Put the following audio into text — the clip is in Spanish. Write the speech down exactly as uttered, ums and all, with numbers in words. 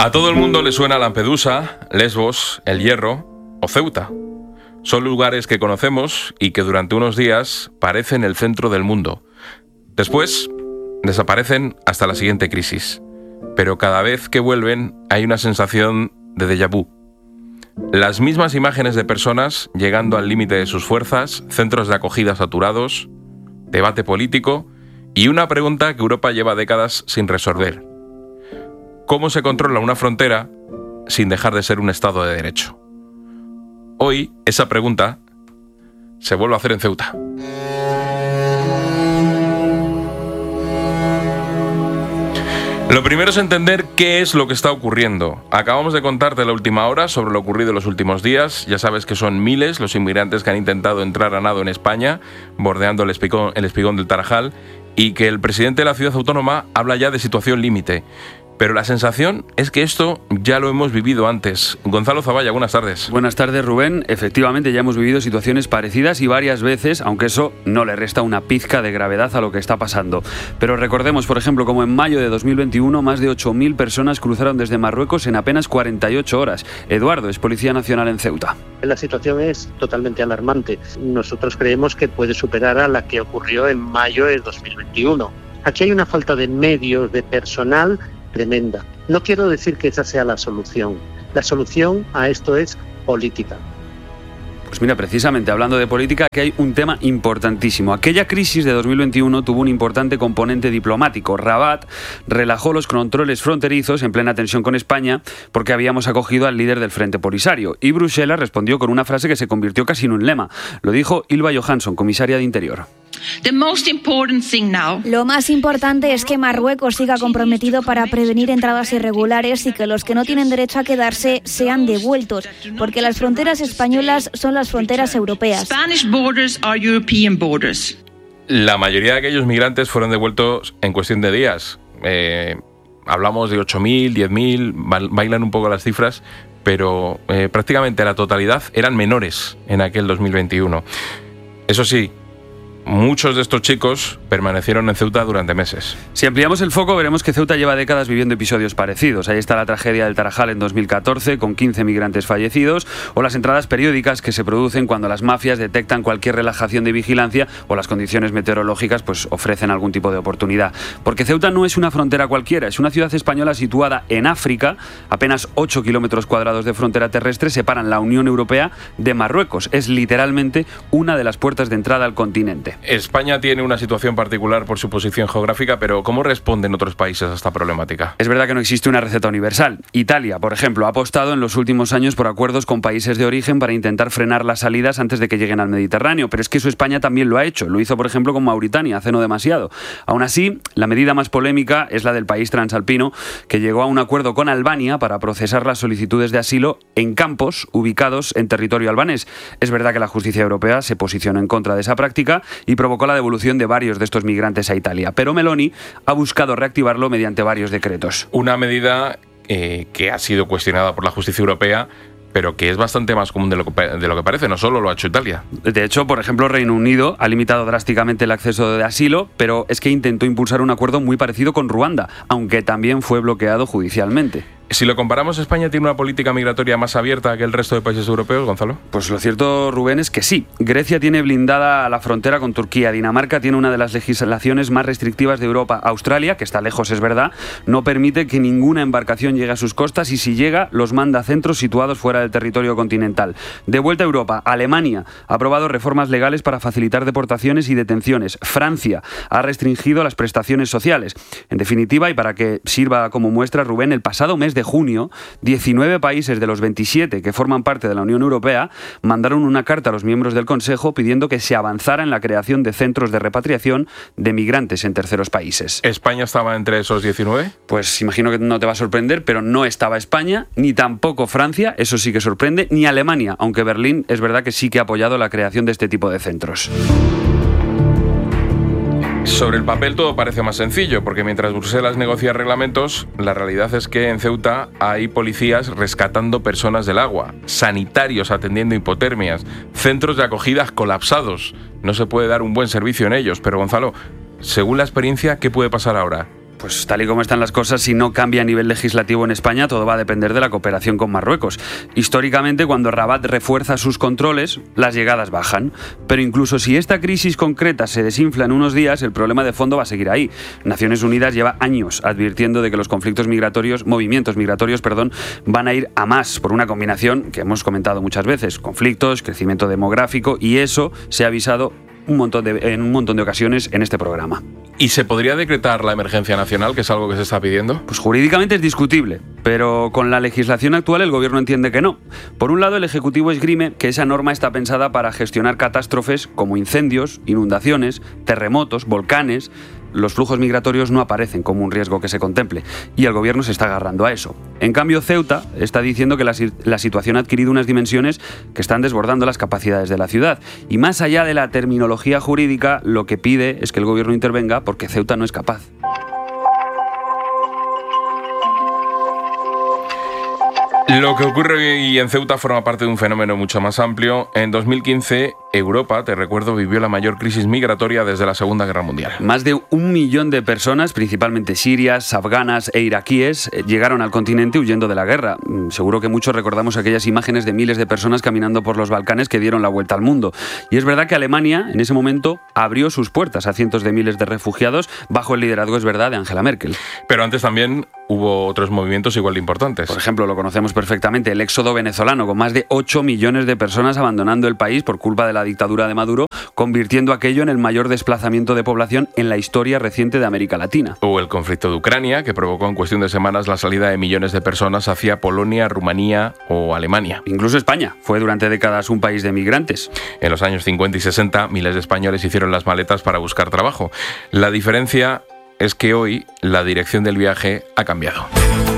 A todo el mundo le suena Lampedusa, Lesbos, El Hierro o Ceuta. Son lugares que conocemos y que durante unos días parecen el centro del mundo. Después, desaparecen hasta la siguiente crisis. Pero cada vez que vuelven hay una sensación de déjà vu. Las mismas imágenes de personas llegando al límite de sus fuerzas, centros de acogida saturados, debate político y una pregunta que Europa lleva décadas sin resolver. ¿Cómo se controla una frontera sin dejar de ser un Estado de Derecho? Hoy, esa pregunta se vuelve a hacer en Ceuta. Lo primero es entender qué es lo que está ocurriendo. Acabamos de contarte la última hora sobre lo ocurrido en los últimos días. Ya sabes que son miles los inmigrantes que han intentado entrar a nado en España, bordeando el espigón, el espigón del Tarajal, y que el presidente de la ciudad autónoma habla ya de situación límite. Pero la sensación es que esto ya lo hemos vivido antes. Gonzalo Zavalla, buenas tardes. Buenas tardes, Rubén. Efectivamente, ya hemos vivido situaciones parecidas y varias veces, aunque eso no le resta una pizca de gravedad a lo que está pasando. Pero recordemos, por ejemplo, como en mayo de dos mil veintiuno, más de ocho mil personas cruzaron desde Marruecos en apenas cuarenta y ocho horas. Eduardo es Policía Nacional en Ceuta. La situación es totalmente alarmante. Nosotros creemos que puede superar a la que ocurrió en mayo de dos mil veintiuno. Aquí hay una falta de medios, de personal tremenda. No quiero decir que esa sea la solución. La solución a esto es política. Pues mira, precisamente hablando de política, que hay un tema importantísimo. Aquella crisis de dos mil veintiuno tuvo un importante componente diplomático. Rabat relajó los controles fronterizos en plena tensión con España porque habíamos acogido al líder del Frente Polisario. Y Bruselas respondió con una frase que se convirtió casi en un lema. Lo dijo Ylva Johansson, comisaria de Interior. Lo más importante es que Marruecos siga comprometido para prevenir entradas irregulares y que los que no tienen derecho a quedarse sean devueltos, porque las fronteras españolas son las fronteras europeas. La mayoría de aquellos migrantes fueron devueltos en cuestión de días. Eh, hablamos de ocho mil, diez mil, bailan un poco las cifras, pero eh, prácticamente la totalidad eran menores en aquel dos mil veintiuno. Eso sí, muchos de estos chicos permanecieron en Ceuta durante meses. Si ampliamos el foco, veremos que Ceuta lleva décadas viviendo episodios parecidos. Ahí está la tragedia del Tarajal en dos mil catorce, con quince migrantes fallecidos, o las entradas periódicas que se producen cuando las mafias detectan cualquier relajación de vigilancia o las condiciones meteorológicas pues ofrecen algún tipo de oportunidad. Porque Ceuta no es una frontera cualquiera, es una ciudad española situada en África. Apenas ocho kilómetros cuadrados de frontera terrestre separan la Unión Europea de Marruecos. Es literalmente una de las puertas de entrada al continente. España tiene una situación particular por su posición geográfica, pero ¿cómo responden otros países a esta problemática? Es verdad que no existe una receta universal. Italia, por ejemplo, ha apostado en los últimos años por acuerdos con países de origen para intentar frenar las salidas antes de que lleguen al Mediterráneo, pero es que eso España también lo ha hecho. Lo hizo, por ejemplo, con Mauritania hace no demasiado. Aún así, la medida más polémica es la del país transalpino, que llegó a un acuerdo con Albania para procesar las solicitudes de asilo en campos ubicados en territorio albanés. Es verdad que la justicia europea se posicionó en contra de esa práctica y provocó la devolución de varios de estos migrantes a Italia. Pero Meloni ha buscado reactivarlo mediante varios decretos. Una medida eh, que ha sido cuestionada por la justicia europea, pero que es bastante más común de lo, que, de lo que parece. No solo lo ha hecho Italia. De hecho, por ejemplo, Reino Unido ha limitado drásticamente el acceso de asilo, pero es que intentó impulsar un acuerdo muy parecido con Ruanda, aunque también fue bloqueado judicialmente. Si lo comparamos, ¿España tiene una política migratoria más abierta que el resto de países europeos, Gonzalo? Pues lo cierto, Rubén, es que sí. Grecia tiene blindada la frontera con Turquía. Dinamarca tiene una de las legislaciones más restrictivas de Europa. Australia, que está lejos, es verdad, no permite que ninguna embarcación llegue a sus costas y si llega, los manda a centros situados fuera del territorio continental. De vuelta a Europa, Alemania ha aprobado reformas legales para facilitar deportaciones y detenciones. Francia ha restringido las prestaciones sociales. En definitiva, y para que sirva como muestra, Rubén, el pasado mes de junio, diecinueve países de los veintisiete que forman parte de la Unión Europea mandaron una carta a los miembros del Consejo pidiendo que se avanzara en la creación de centros de repatriación de migrantes en terceros países. ¿España estaba entre esos diecinueve? Pues imagino que no te va a sorprender, pero no estaba España, ni tampoco Francia, eso sí que sorprende, ni Alemania, aunque Berlín es verdad que sí que ha apoyado la creación de este tipo de centros. Sobre el papel todo parece más sencillo, porque mientras Bruselas negocia reglamentos, la realidad es que en Ceuta hay policías rescatando personas del agua, sanitarios atendiendo hipotermias, centros de acogida colapsados. No se puede dar un buen servicio en ellos, pero Gonzalo, según la experiencia, ¿qué puede pasar ahora? pues tal y como están las cosas, si no cambia a nivel legislativo en España, todo va a depender de la cooperación con Marruecos. Históricamente, cuando Rabat refuerza sus controles, las llegadas bajan. Pero incluso si esta crisis concreta se desinfla en unos días, el problema de fondo va a seguir ahí. Naciones Unidas lleva años advirtiendo de que los conflictos migratorios, movimientos migratorios, perdón, van a ir a más por una combinación que hemos comentado muchas veces: conflictos, crecimiento demográfico, y eso se ha avisado un montón de, en un montón de ocasiones en este programa. ¿Y se podría decretar la emergencia nacional, que es algo que se está pidiendo? Pues jurídicamente es discutible, pero con la legislación actual el Gobierno entiende que no. Por un lado, el Ejecutivo esgrime que esa norma está pensada para gestionar catástrofes como incendios, inundaciones, terremotos, volcanes. Los flujos migratorios no aparecen como un riesgo que se contemple, y el Gobierno se está agarrando a eso. En cambio, Ceuta está diciendo que la, la situación ha adquirido unas dimensiones que están desbordando las capacidades de la ciudad. Y más allá de la terminología jurídica, lo que pide es que el Gobierno intervenga porque Ceuta no es capaz. Lo que ocurre hoy en Ceuta forma parte de un fenómeno mucho más amplio. En dos mil quince, Europa, te recuerdo, vivió la mayor crisis migratoria desde la Segunda Guerra Mundial. Más de un millón de personas, principalmente sirias, afganas e iraquíes, llegaron al continente huyendo de la guerra. Seguro que muchos recordamos aquellas imágenes de miles de personas caminando por los Balcanes que dieron la vuelta al mundo. Y es verdad que Alemania, en ese momento, abrió sus puertas a cientos de miles de refugiados bajo el liderazgo, es verdad, de Angela Merkel. Pero antes también hubo otros movimientos igual de importantes. Por ejemplo, lo conocemos perfectamente, el éxodo venezolano, con más de ocho millones de personas abandonando el país por culpa de la dictadura de Maduro, convirtiendo aquello en el mayor desplazamiento de población en la historia reciente de América Latina. O el conflicto de Ucrania, que provocó en cuestión de semanas la salida de millones de personas hacia Polonia, Rumanía o Alemania. Incluso España fue durante décadas un país de migrantes. En los años cincuenta y sesenta, miles de españoles hicieron las maletas para buscar trabajo. La diferencia es que hoy la dirección del viaje ha cambiado.